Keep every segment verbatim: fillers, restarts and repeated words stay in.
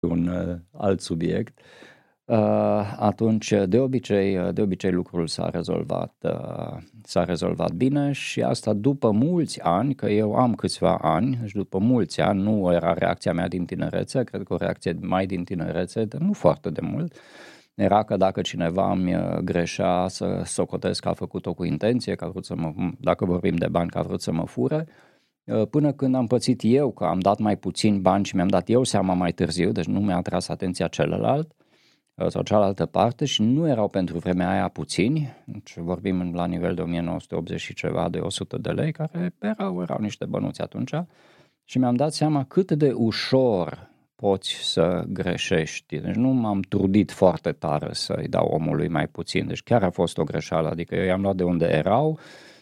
un uh, alt subiect, uh, atunci de obicei, de obicei lucrul s-a rezolvat, uh, s-a rezolvat bine și asta după mulți ani, că eu am câțiva ani, deci după mulți ani, nu era reacția mea din tinerețe, cred că o reacție mai din tinerețe, dar nu foarte de mult, era că dacă cineva îmi greșea să socotesc că a făcut-o cu intenție, că a vrut să mă, dacă vorbim de bani, că a vrut să mă fure, până când am pățit eu că am dat mai puțini bani și mi-am dat eu seama mai târziu, deci nu mi-a atras atenția celălalt sau cealaltă parte și nu erau pentru vremea aia puțini, deci vorbim la nivel de o mie nouă sute optzeci și ceva de o sută de lei, care erau, erau niște bănuți atunci și mi-am dat seama cât de ușor poți să greșești, deci nu m-am trudit foarte tare să-i dau omului mai puțin, deci chiar a fost o greșeală, adică eu i-am luat de unde erau,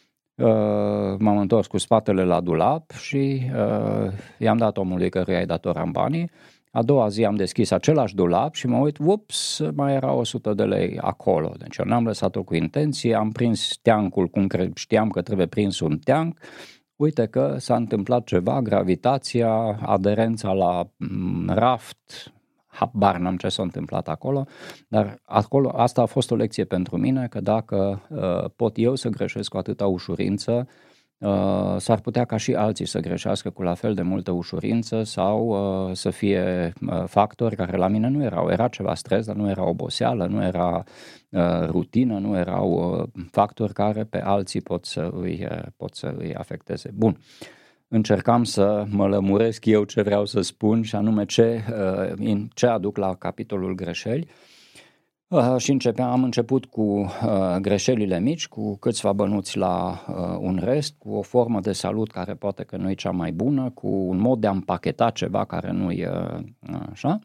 Uh, m-am întors cu spatele la dulap și uh, i-am dat omului căruia îi datoram banii. A doua zi am deschis același dulap și mă uit, ups, mai era o sută de lei acolo. Deci eu n-am lăsat-o cu intenție, am prins teancul cum cre- știam că trebuie prins un teanc. Uite că s-a întâmplat ceva, gravitația, aderența la m, raft, habar n-am ce s-a întâmplat acolo, dar acolo, asta a fost o lecție pentru mine, că dacă uh, pot eu să greșesc cu atâta ușurință, uh, s-ar putea ca și alții să greșească cu la fel de multă ușurință sau uh, să fie uh, factori care la mine nu erau. Era ceva stres, dar nu era oboseală, nu era uh, rutină, nu erau uh, factori care pe alții pot să îi, uh, pot să îi afecteze. Bun. Încercam să mă lămuresc eu ce vreau să spun și anume ce, ce aduc la capitolul greșeli și începeam, am început cu greșelile mici, cu câțiva bănuți la un rest, cu o formă de salut care poate că nu e cea mai bună, cu un mod de a împacheta ceva care nu e așa,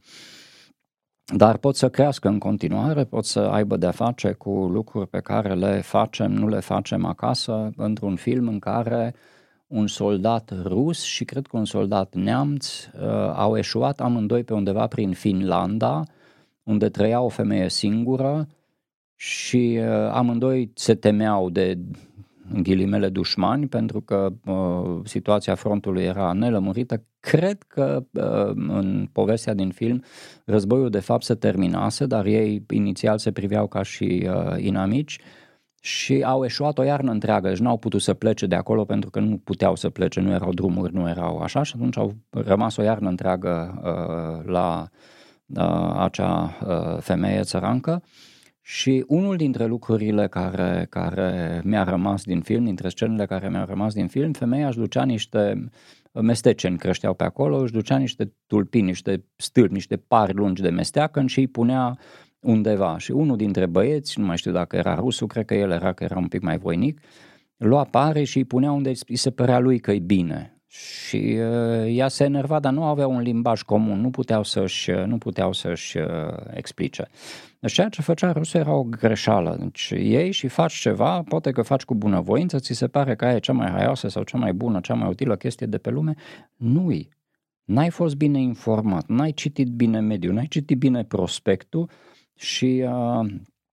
dar pot să crească în continuare, pot să aibă de-a face cu lucruri pe care le facem, nu le facem acasă, într-un film în care un soldat rus și cred că un soldat neamț uh, au eșuat amândoi pe undeva prin Finlanda, unde trăia o femeie singură și uh, amândoi se temeau de, în ghilimele, dușmani, pentru că uh, situația frontului era nelămurită. Cred că uh, în povestea din film războiul de fapt se terminase, dar ei inițial se priveau ca și uh, inamici, și au eșuat o iarnă întreagă, deci n-au putut să plece de acolo pentru că nu puteau să plece, nu erau drumuri, nu erau așa și atunci au rămas o iarnă întreagă uh, la uh, acea uh, femeie țărancă și unul dintre lucrurile care, care mi-a rămas din film, dintre scenele care mi-au rămas din film, femeia își ducea niște mesteceni, creșteau pe acolo, își ducea niște tulpini, niște stâlpi, niște pari lungi de mesteacăn și îi punea undeva și unul dintre băieți, nu mai știu dacă era rusul, cred că el era, că era un pic mai voinic, lua pare și îi punea unde îi se părea lui că e bine și uh, ea se enerva, dar nu avea un limbaj comun, nu puteau să-și, nu puteau să-și uh, explice. Deci ceea ce făcea rusul era o greșeală, deci iei și faci ceva, poate că faci cu bunăvoință, ți se pare că aia e cea mai haioasă sau cea mai bună, cea mai utilă chestie de pe lume, nu-i. N-ai fost bine informat, n-ai citit bine mediul, n-ai citit bine prospectul, și uh,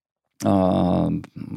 uh,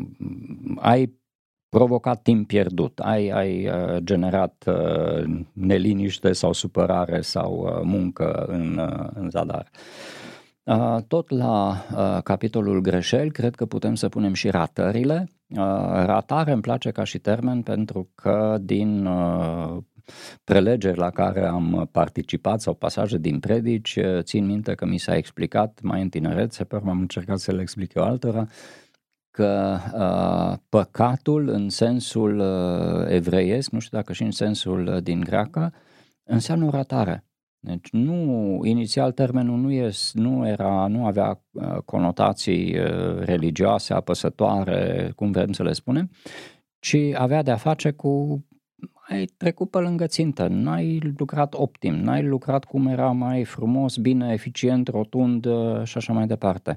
ai provocat timp pierdut, ai, ai uh, generat uh, neliniște sau supărare sau uh, muncă în, uh, în zadar. Uh, tot la uh, capitolul greșeli, cred că putem să punem și ratările. Uh, ratare îmi place ca și termen pentru că din uh, prelegeri la care am participat sau pasaje din predici, țin minte că mi s-a explicat mai în tinerețe, pe urmă am încercat să le explic eu altora, că uh, păcatul în sensul uh, evreiesc, nu știu dacă și în sensul uh, din greacă, înseamnă o ratare. Deci nu, inițial termenul nu, es, nu, era, nu avea uh, conotații uh, religioase, apăsătoare, cum vrem să le spunem, ci avea de-a face cu ai trecut pe lângă țintă, n-ai lucrat optim, n-ai lucrat cum era mai frumos, bine, eficient, rotund și așa mai departe.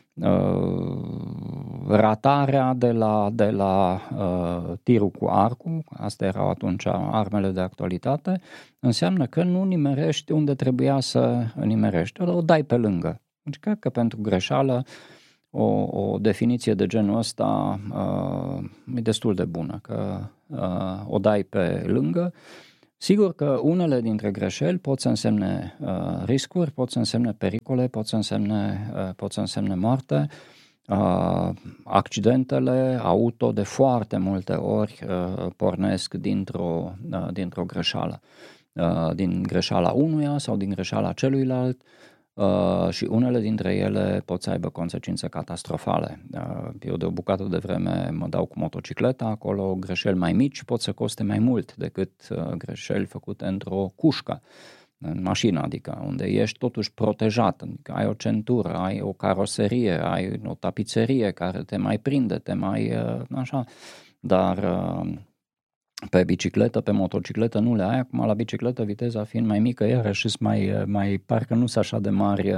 Ratarea de la, de la uh, tirul cu arcul, astea erau atunci armele de actualitate, înseamnă că nu nimerești unde trebuia să nimerești, o dai pe lângă. Deci cred că pentru greșeală O, o definiție de genul ăsta uh, e destul de bună, că uh, o dai pe lângă Sigur că unele dintre greșeli pot să însemne uh, riscuri, pot să însemne pericole, pot să însemne, uh, pot să însemne moarte. Uh, accidentele auto de foarte multe ori uh, pornesc dintr-o, uh, dintr-o greșeală. Uh, din greșeala unuia sau din greșeala celuilalt. Uh, și unele dintre ele pot să aibă consecințe catastrofale. Uh, eu de o bucată de vreme mă dau cu motocicleta, acolo greșeli mai mici pot să coste mai mult decât uh, greșeli făcute într-o cușcă, în mașină, adică unde ești totuși protejat, adică ai o centură, ai o caroserie, ai o tapiserie care te mai prinde, te mai uh, așa, dar... Uh, Pe bicicletă, pe motocicletă nu le ai. Acum la bicicletă viteza fiind mai mică, iarăși mai, mai parcă nu sunt așa de mari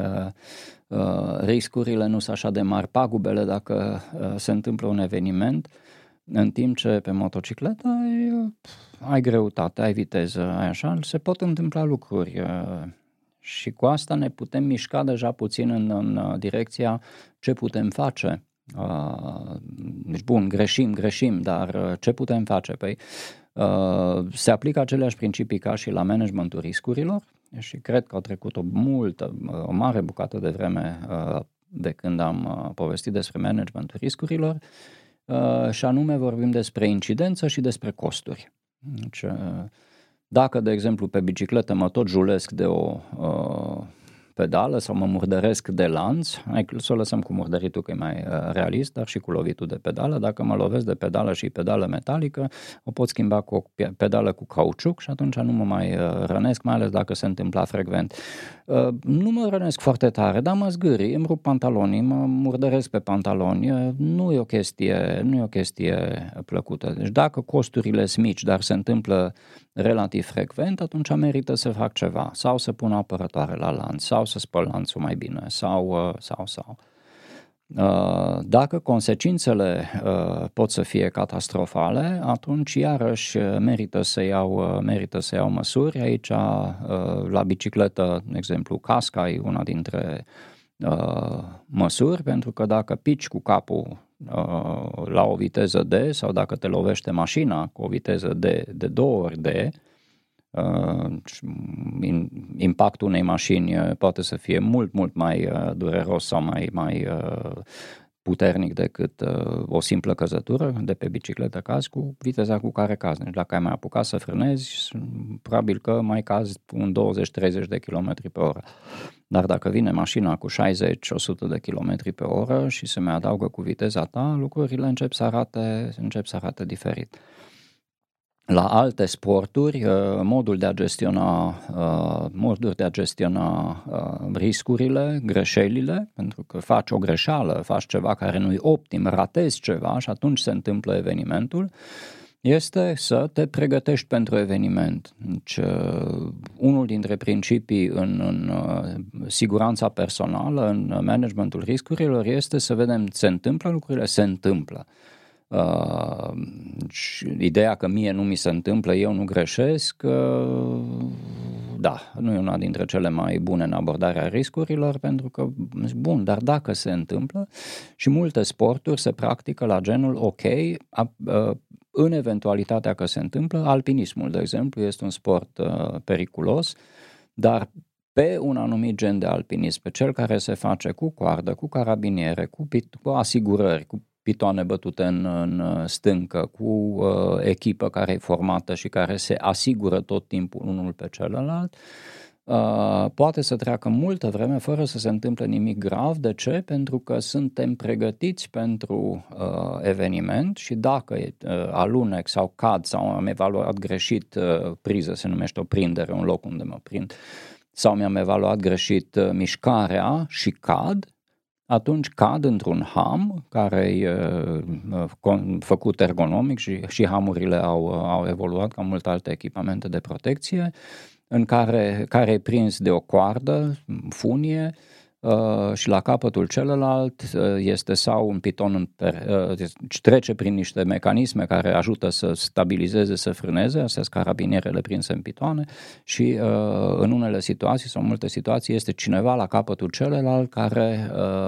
uh, riscurile, nu sunt așa de mari pagubele dacă uh, se întâmplă un eveniment, în timp ce pe motocicletă ai, uh, ai greutate, ai viteză, ai așa, se pot întâmpla lucruri uh, și cu asta ne putem mișca deja puțin în, în direcția ce putem face. Uh, deci bun, greșim, greșim, dar uh, ce putem face? Păi uh, se aplică aceleași principii ca și la managementul riscurilor și cred că au trecut o multă, o mare bucată de vreme uh, de când am uh, povestit despre managementul riscurilor uh, și anume vorbim despre incidență și despre costuri. Deci, uh, dacă, de exemplu, pe bicicletă mă tot julesc de o uh, pedală sau mă murdăresc de lanț, hai să o lăsăm cu murdăritul că e mai uh, realist, dar și cu lovitul de pedală. Dacă mă lovesc de pedală și pedală metalică, o pot schimba cu o pedală cu cauciuc și atunci nu mă mai uh, rănesc, mai ales dacă se întâmpla frecvent. Uh, nu mă rănesc foarte tare, dar mă zgârii, îmi rup pantalonii, mă murdăresc pe pantaloni, uh, nu e o chestie, nu e o chestie plăcută. Deci dacă costurile sunt mici, dar se întâmplă relativ frecvent, atunci merită să fac ceva, sau să pun apărătoare la lanț, sau să spăl lanțul mai bine, sau, sau, sau. Dacă consecințele pot să fie catastrofale, atunci iarăși merită să iau, merită să iau măsuri. Aici, la bicicletă, de exemplu, casca e una dintre măsuri, pentru că dacă pici cu capul la o viteză D sau dacă te lovește mașina cu o viteză D de două ori D, impactul unei mașini poate să fie mult, mult mai dureros sau mai, mai puternic decât o simplă căzătură de pe bicicletă, cazi cu viteza cu care cazi. Deci dacă ai mai apucat să frânezi, probabil că mai cazi un douăzeci treizeci de kilometri pe oră. Dar dacă vine mașina cu șaizeci la o sută de kilometri pe oră și se mai adaugă cu viteza ta, lucrurile încep să arate, încep să arate diferit. La alte sporturi, modul de a gestiona, modul de a gestiona riscurile, greșelile, pentru că faci o greșeală, faci ceva care nu e optim, ratezi ceva și atunci se întâmplă evenimentul, este să te pregătești pentru eveniment. Deci, unul dintre principii în, în siguranța personală, în managementul riscurilor, este să vedem se întâmplă lucrurile, se întâmplă. Uh, ideea că mie nu mi se întâmplă, eu nu greșesc, uh, da, nu e una dintre cele mai bune în abordarea riscurilor, pentru că, bun, dar dacă se întâmplă și multe sporturi se practică la genul, ok, a, uh, în eventualitatea că se întâmplă, alpinismul, de exemplu, este un sport uh, periculos, dar pe un anumit gen de alpinism, pe cel care se face cu coardă, cu carabiniere, cu, pit- cu asigurări, cu pitoane bătute în, în stâncă, cu uh, echipă care e formată și care se asigură tot timpul unul pe celălalt, uh, poate să treacă multă vreme fără să se întâmple nimic grav. De ce? Pentru că suntem pregătiți pentru uh, eveniment și dacă uh, alunec sau cad sau am evaluat greșit uh, priză, se numește o prindere, un loc unde mă prind, sau mi-am evaluat greșit uh, mișcarea și cad, atunci cad într-un ham care e uh, făcut ergonomic și, și hamurile au, au evoluat ca multe alte echipamente de protecție, în care, care e prins de o coardă, funie, uh, și la capătul celălalt uh, este sau un piton, în per, uh, trece prin niște mecanisme care ajută să stabilizeze, să frâneze, astea sunt carabinierele prinse în pitoane și uh, în unele situații sau în multe situații este cineva la capătul celălalt care uh,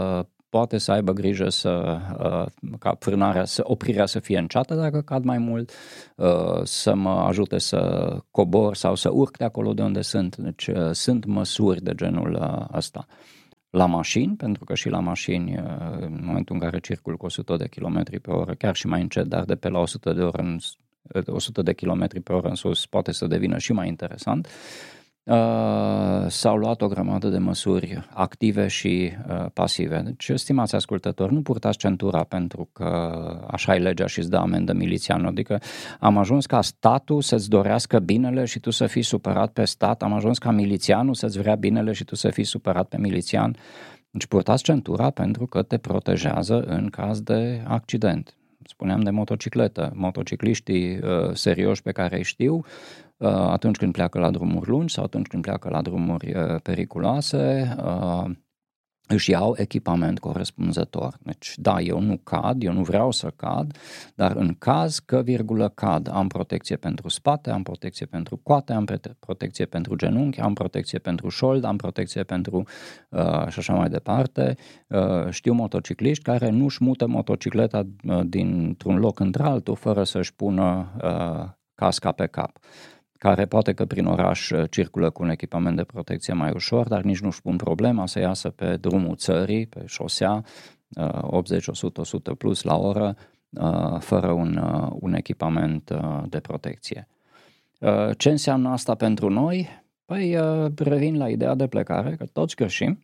poate să aibă grijă să, ca frânarea, să, oprirea să fie înceată dacă cad mai mult, să mă ajute să cobor sau să urc de acolo de unde sunt. Deci sunt măsuri de genul ăsta. La mașini, pentru că și la mașini, în momentul în care circul cu o sută de kilometri pe oră, chiar și mai încet, dar de pe la o sută de oră în, o sută de kilometri pe oră în sus, poate să devină și mai interesant. Uh, s-au luat o grămadă de măsuri active și uh, pasive. Deci, stimați ascultători, nu purtați centura pentru că așa e legea și îți dă amendă milițianul. Adică am ajuns ca statul să-ți dorească binele și tu să fii supărat pe stat, am ajuns ca milițianul să-ți vrea binele și tu să fii supărat pe milițian. Deci purtați centura pentru că te protejează în caz de accident. Spuneam de motocicletă. Motocicliștii uh, serioși pe care îi știu, uh, atunci când pleacă la drumuri lungi sau atunci când pleacă la drumuri uh, periculoase, uh, își iau echipament corespunzător. Deci, da, eu nu cad, eu nu vreau să cad, dar în caz că, virgulă, cad, am protecție pentru spate, am protecție pentru coate, am protecție pentru genunchi, am protecție pentru șold, am protecție pentru uh, și așa mai departe. Uh, știu motocicliști care nu-și mută motocicleta uh, dintr-un loc într-altul fără să-și pună uh, casca pe cap, care poate că prin oraș circulă cu un echipament de protecție mai ușor, dar nici nu-și pun problema să iasă pe drumul țării, pe șosea, optzeci, o sută, o sută plus la oră, fără un, un echipament de protecție. Ce înseamnă asta pentru noi? Păi revin la ideea de plecare, că toți greșim.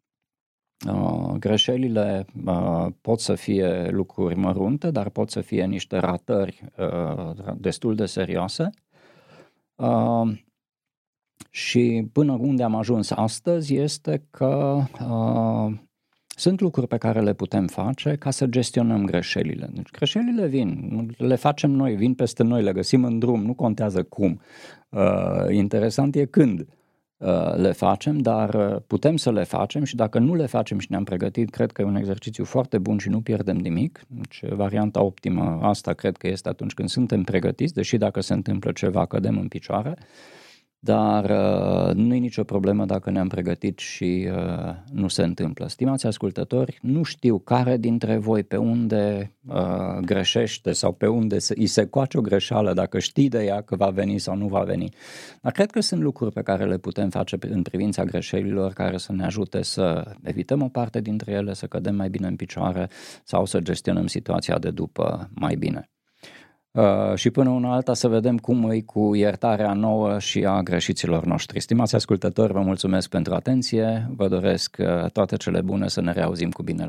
Greșelile pot să fie lucruri mărunte, dar pot să fie niște ratări destul de serioase. Uh, și până unde am ajuns astăzi este că uh, sunt lucruri pe care le putem face ca să gestionăm greșelile. Deci greșelile vin, le facem noi, vin peste noi, le găsim în drum, nu contează cum. Uh, interesant e când uh, le facem, dar putem să le facem și dacă nu le facem și ne-am pregătit, cred că e un exercițiu foarte bun și nu pierdem nimic. Deci varianta optimă asta cred că este atunci când suntem pregătiți, deși dacă se întâmplă ceva cădem în picioare, dar uh, nu e nicio problemă dacă ne-am pregătit și uh, nu se întâmplă. Stimați ascultători, nu știu care dintre voi pe unde uh, greșește sau pe unde se, îi se coace o greșeală, dacă știi de ea că va veni sau nu va veni. Dar cred că sunt lucruri pe care le putem face în privința greșelilor care să ne ajute să evităm o parte dintre ele, să cădem mai bine în picioare sau să gestionăm situația de după mai bine. Uh, și până una alta să vedem cum e cu iertarea nouă și a greșiților noștri. Stimați ascultători, vă mulțumesc pentru atenție, vă doresc uh, toate cele bune, să ne reauzim cu binele.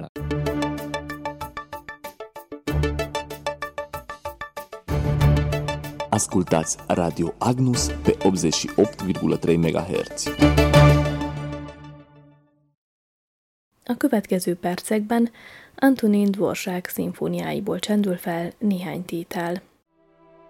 Ascultați Radio Agnus pe optzeci și opt virgulă trei megahertz. A következő percekben Antonín Dvořák szimfóniáiból csendül fel néhány tétel.